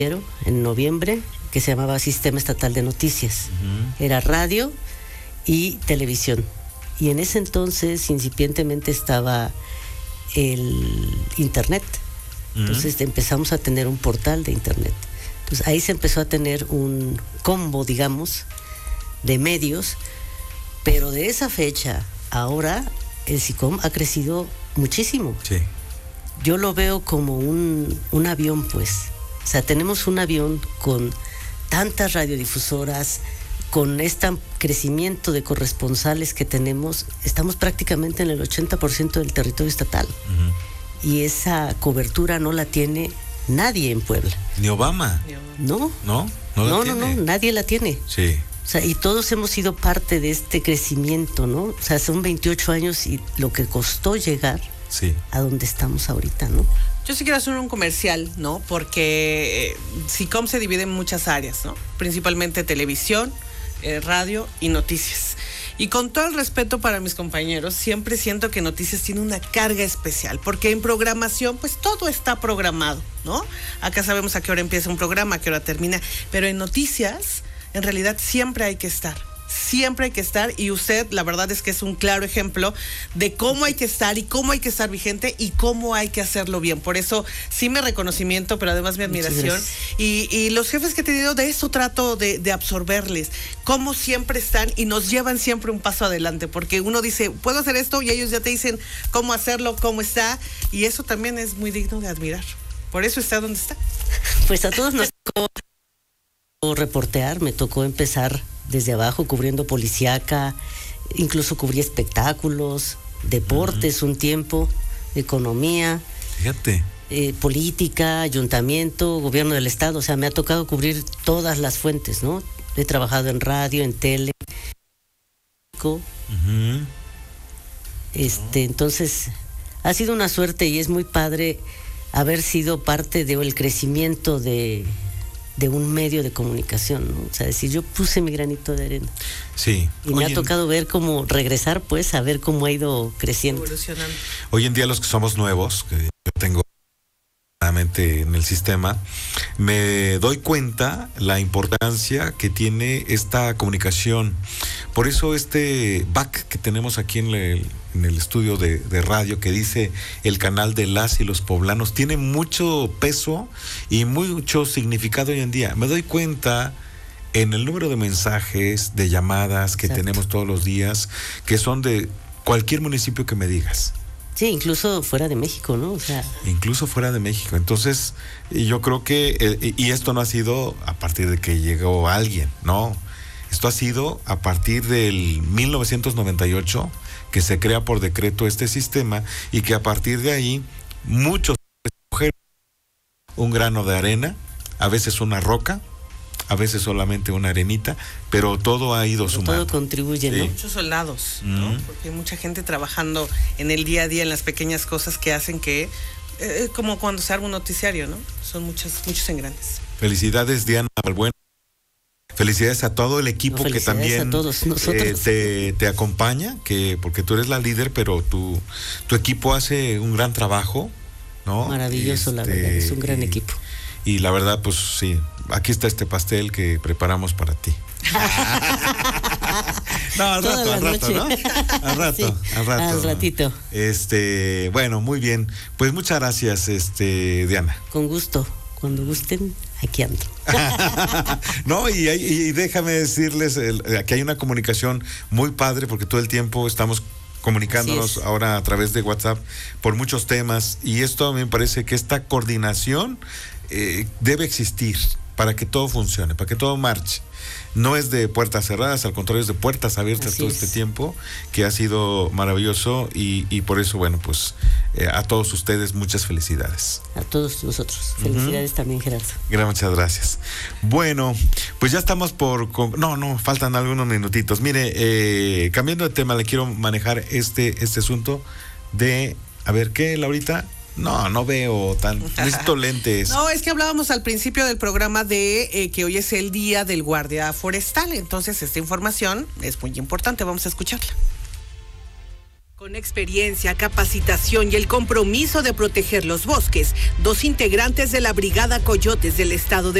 en noviembre, que se llamaba Sistema Estatal de Noticias. Era radio y televisión. Y en ese entonces incipientemente estaba el internet. Entonces empezamos a tener un portal de internet. Entonces ahí se empezó a tener un combo, digamos, de medios, pero de esa fecha ahora el SICOM ha crecido muchísimo. Sí. Yo lo veo como un avión, pues. O sea, tenemos un avión con tantas radiodifusoras, con este crecimiento de corresponsales que tenemos, estamos prácticamente en el 80% del territorio estatal. Y esa cobertura no la tiene nadie en Puebla. Ni Obama. No. No Nadie la tiene. Sí. O sea, y todos hemos sido parte de este crecimiento, ¿no? O sea, son 28 años y lo que costó llegar a donde estamos ahorita, ¿no? Yo sí quiero hacer un comercial, ¿no? Porque SICOM se divide en muchas áreas, ¿no? Principalmente televisión, radio y noticias. Y con todo el respeto para mis compañeros, siempre siento que Noticias tiene una carga especial, porque en programación, pues todo está programado, ¿no? Acá sabemos a qué hora empieza un programa, a qué hora termina, pero en Noticias, en realidad, siempre hay que estar. Siempre hay que estar, y usted, la verdad es que es un claro ejemplo de cómo hay que estar y cómo hay que estar vigente y cómo hay que hacerlo bien. Por eso sí mi reconocimiento, pero además mi admiración. Y los jefes que he tenido, de eso trato de absorberles, cómo siempre están y nos llevan siempre un paso adelante, porque uno dice, puedo hacer esto, y ellos ya te dicen cómo hacerlo, cómo está, y eso también es muy digno de admirar. Por eso está donde está. Pues a todos nos tocó reportear, me tocó empezar desde abajo cubriendo policíaca, incluso cubrí espectáculos, deportes un tiempo, economía, fíjate, política, ayuntamiento, gobierno del estado. O sea, me ha tocado cubrir todas las fuentes, ¿no? He trabajado en radio, en tele, entonces ha sido una suerte y es muy padre haber sido parte del crecimiento de un medio de comunicación, ¿no? O sea, decir, yo puse mi granito de arena. Sí. Y me ha tocado ver cómo regresar, pues, a ver cómo ha ido creciendo. Evolucionando. Hoy en día los que somos nuevos, que yo tengo en el sistema, me doy cuenta la importancia que tiene esta comunicación. Por eso este back que tenemos aquí en el estudio de radio, que dice el canal de las y los poblanos, tiene mucho peso y mucho significado hoy en día. Me doy cuenta en el número de mensajes, de llamadas que tenemos todos los días, que son de cualquier municipio que me digas. Sí, incluso fuera de México, ¿no? O sea, incluso fuera de México. Entonces, yo creo que, y esto no ha sido a partir de que llegó alguien, no. Esto ha sido a partir del 1998, que se crea por decreto este sistema, y que a partir de ahí muchos escogen un grano de arena, a veces una roca, a veces solamente una arenita, pero todo ha ido sumando. Todo contribuye, ¿no? Muchos soldados, ¿no? Porque hay mucha gente trabajando en el día a día, en las pequeñas cosas que hacen que, como cuando se arma un noticiario, ¿no? Son muchos engranes. Felicidades, Diana Balbuena. Felicidades a todo el equipo que también a todos nosotros. Te acompaña, porque tú eres la líder, pero tu equipo hace un gran trabajo, ¿no? Maravilloso, la verdad, es un gran equipo. Y la verdad, pues sí, aquí está este pastel que preparamos para ti. No, al rato, ¿no? Al rato, sí, al rato. Al ratito. Bueno, muy bien. Pues muchas gracias, Diana. Con gusto. Cuando gusten, aquí ando. No, y déjame decirles que hay una comunicación muy padre, porque todo el tiempo estamos comunicándonos ahora a través de WhatsApp por muchos temas, y esto a mí me parece que esta coordinación debe existir para que todo funcione, para que todo marche. No es de puertas cerradas, al contrario, es de puertas abiertas todo este tiempo, que ha sido maravilloso, y por eso, bueno, pues a todos ustedes muchas felicidades. A todos nosotros. Felicidades también, Gerardo. Muchas gracias. Bueno, pues ya estamos No, faltan algunos minutitos. Mire, cambiando de tema, le quiero manejar este asunto de... A ver, ¿qué, Laurita? No veo tan... Necesito lentes. No, es que hablábamos al principio del programa de que hoy es el día del guardia forestal. Entonces, esta información es muy importante. Vamos a escucharla. Con experiencia, capacitación y el compromiso de proteger los bosques, 2 integrantes de la Brigada Coyotes del Estado de